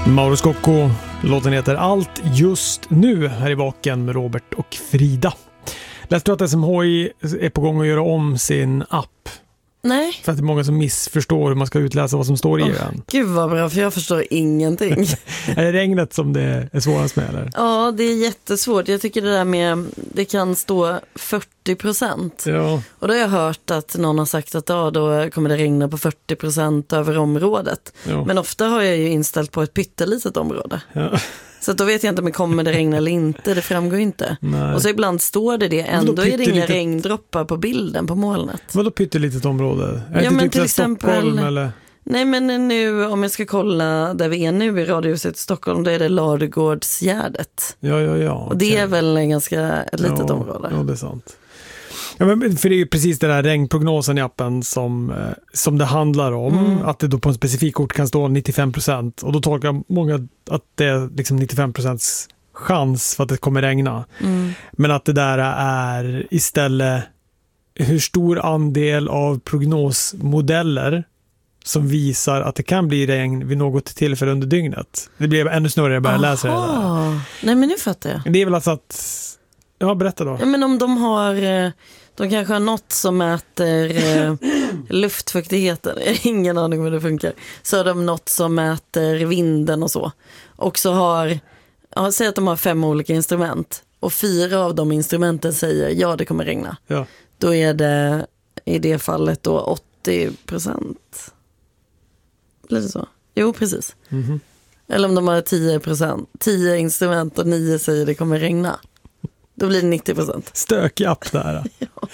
Mauro Scocco, låten heter Allt just nu här i Vaken med Robert och Frida. Läste du att SMHI är på gång att göra om sin app? Nej. För att det är många som missförstår hur man ska utläsa vad som står i den. Gud vad bra, för jag förstår ingenting. Är det regnet som det är svårast med eller? Ja, det är jättesvårt. Jag tycker det där med, det kan stå 40%. Ja. Och då har jag hört att någon har sagt att då kommer det regna på 40% över området. Ja. Men ofta har jag ju inställt på ett pyttelitet område. Ja. Så då vet jag inte om det kommer det regna eller inte. Det framgår inte. Nej. Och så ibland står det ändå är det inga pyttelitet... regndroppar på bilden på molnet. Vadå pyttelitet område? Är Ja, det men typ till exempel... Stockholm eller? Nej, men nu om jag ska kolla där vi är nu i Radiohuset i Stockholm, då är det Ladugårdsgärdet. Ja. Och det är väl ett litet område. Ja, det är sant. Ja, men för det är ju precis den där regnprognosen i appen som det handlar om. Att det då på en specifik ort kan stå 95%. Och då tolkar många att det är liksom 95% chans för att det kommer regna. Men att det där är istället hur stor andel av prognosmodeller som visar att det kan bli regn vid något tillfälle under dygnet. Det blir ännu snurrigare att börja läsa det där. Nej, men nu fattar jag. Det är väl alltså att... Ja, berätta då. Ja, men om de har... De kanske har något som mäter luftfuktigheten. Jag har ingen aning om hur det funkar. Så har de något som mäter vinden och så. Och så har... Ja, säg att de har 5 olika instrument. Och 4 av de instrumenten säger ja, det kommer regna. Ja. Då är det i det fallet då 80%. Blir det så? Jo, precis. Mm-hmm. Eller om de har 10%. 10 instrument och 9 säger det kommer regna. Då blir det 90%. Stökig app där. Ja.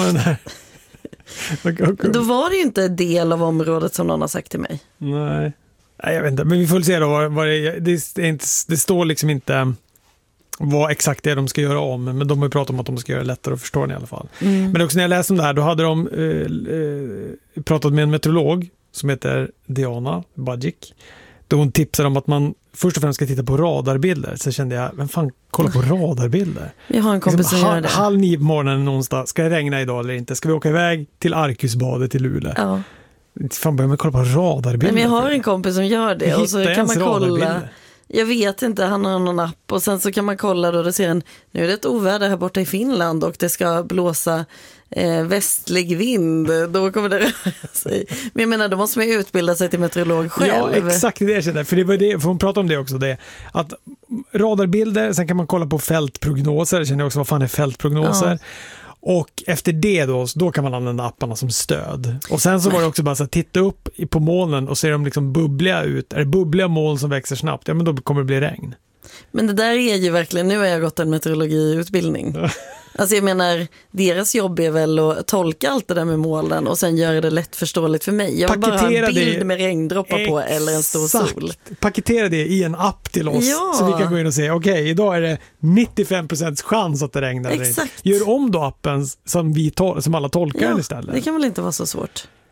Då var det ju inte en del av området som någon har sagt till mig. Nej, jag vet inte. Men vi får se då vad det står liksom inte vad exakt det är de ska göra om. Men de har ju pratat om att de ska göra det lättare att förstå den i alla fall. Men också när jag läste om det här, då hade de pratat med en meteorolog som heter Diana Bajic. Då hon tipsade om att man först och främst ska titta på radarbilder. Så kände jag, vem fan kollar på radarbilder? Vi har en kompis som gör det. 8:30 på morgonen någonstans. Ska det regna idag eller inte? Ska vi åka iväg till Arkusbadet i Luleå? Ja. Fan, börjar man kolla på radarbilder? Men vi har en kompis som gör det. Och så kan man kolla. Jag vet inte, han har någon app. Och sen så kan man kolla då, ser en, nu är det ett oväder här borta i Finland och det ska blåsa västlig vind. Då kommer det röra sig. Men jag menar, då måste man ju utbilda sig till meteorolog själv. Ja, exakt det jag känner. För det var det, för hon pratade om det också. Det, att radarbilder, sen kan man kolla på fältprognoser. Jag känner också, vad fan är fältprognoser? Ja. Och efter det då kan man använda apparna som stöd. Och sen så var det också bara så att titta upp på molnen och se dem liksom bubbliga ut. Är det bubbliga moln som växer snabbt, ja men då kommer det bli regn. Men det där är ju verkligen, nu har jag gått en meteorologiutbildning. Alltså jag menar, deras jobb är väl att tolka allt det där med molnen och sen göra det lättförståeligt för mig. Jag vill bara ha en bild med regndroppar på eller en stor sol. Paketera det i en app till oss så vi kan gå in och se, okej, idag är det 95% chans att det regnar. Exakt. Gör om då appen som alla tolkar den istället. Det kan väl inte vara så svårt.